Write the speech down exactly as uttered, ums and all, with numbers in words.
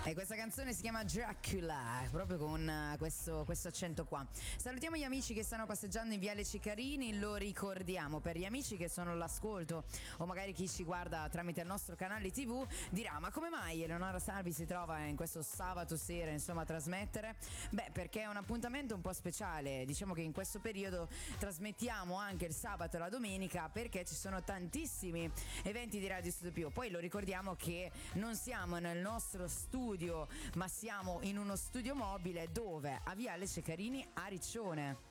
E questa canzone si chiama Dracula, proprio con uh, questo, questo accento qua. Salutiamo gli amici che stanno passeggiando in Viale Ceccarini, lo ricordiamo, per gli amici che sono all'ascolto o magari chi ci guarda tramite il nostro canale tivù dirà: ma come mai Eleonora Salvi si trova in questo sabato sera insomma a trasmettere? Beh, perché è un appuntamento un po' speciale, diciamo che in questo periodo trasmettiamo anche il sabato e la domenica perché ci sono tantissimi eventi di Radio Studio Più. Poi lo ricordiamo che non siamo nel nostro studio, ma siamo in uno studio mobile dove? A Viale Ceccarini a Riccione.